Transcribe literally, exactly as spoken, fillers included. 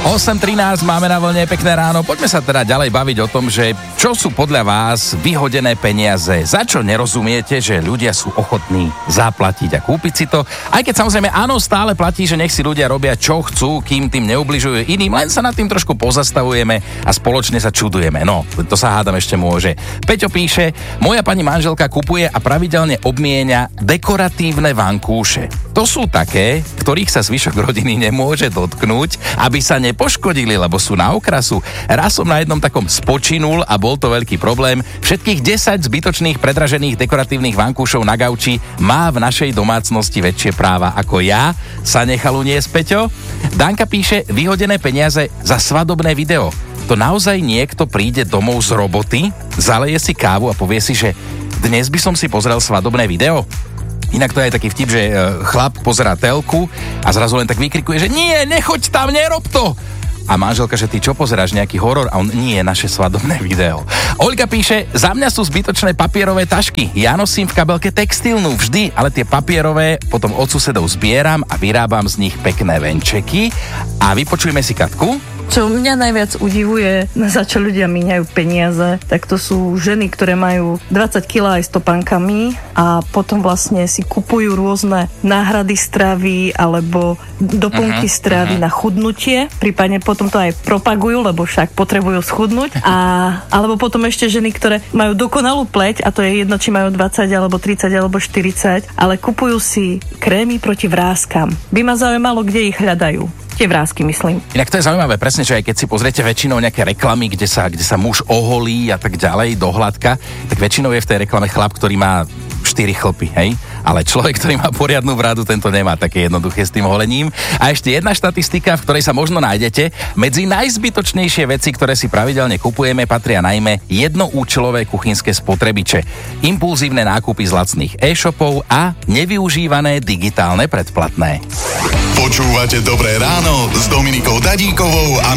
osem trinásť máme na vlne, pekné ráno. Poďme sa teda ďalej baviť o tom, že čo sú podľa vás vyhodené peniaze, za čo nerozumiete, že ľudia sú ochotní zaplatiť a kúpiť si to. Aj keď samozrejme áno, stále platí, že nech si ľudia robia čo chcú, kým tým neubližujú iným, len sa nad tým trošku pozastavujeme a spoločne sa čudujeme. No, to sa hádam ešte môže. Peťo píše, moja pani manželka kupuje a pravidelne obmienia dekoratívne vankúše. To sú také, ktorých sa zvyšok rodiny nemôže dotknúť, aby sa nepoškodili, lebo sú na okrasu. Raz som na jednom takom spočinul a bol to veľký problém. Všetkých desať zbytočných predražených dekoratívnych vankúšov na gauči má v našej domácnosti väčšie práva ako ja, sa nechal uniesť Peťo. Danka píše, vyhodené peniaze za svadobné video. To naozaj niekto príde domov z roboty, zaleje si kávu a povie si, že dnes by som si pozrel svadobné video. Inak to je aj taký vtip, že chlap pozerá telku a zrazu len tak vykrikuje, že nie, nechoď tam, nerob to. A manželka, že ty čo pozeráš, nejaký horor? A on, nie, naše svadobné video. Olga píše, za mňa sú zbytočné papierové tašky. Ja nosím v kabelke textilnú vždy, ale tie papierové potom od susedov zbieram a vyrábam z nich pekné venčeky. A vypočujme si Katku. Čo mňa najviac udivuje, za čo ľudia míňajú peniaze, tak to sú ženy, ktoré majú dvadsať kilogramov aj s topánkami a potom vlastne si kupujú rôzne náhrady stravy alebo doplnky uh-huh, stravy uh-huh. na chudnutie, prípadne potom to aj propagujú, lebo však potrebujú schudnúť. A, alebo potom ešte ženy, ktoré majú dokonalú pleť, a to je jedno, či majú dvadsať alebo tridsať alebo štyridsať, ale kupujú si krémy proti vráskam. By ma zaujímalo, kde ich hľadajú. Tie vrásky, myslím. Inak to je zaujímavé, presne, že aj keď si pozriete väčšinou nejaké reklamy, kde sa, kde sa muž oholí a tak ďalej, dohľadka, tak väčšinou je v tej reklame chlap, ktorý má štyri chlpy, hej? Ale človek, ktorý má poriadnu bradu, tento nemá také jednoduché s tým holením. A ešte jedna štatistika, v ktorej sa možno nájdete. Medzi najzbytočnejšie veci, ktoré si pravidelne kupujeme, patria najmä jednoúčelové kuchynské spotrebiče, impulzívne nákupy z lacných e-shopov a nevyužívané digitálne predplatné. Počúvate Dobré ráno s Dominikou Dadíkovou a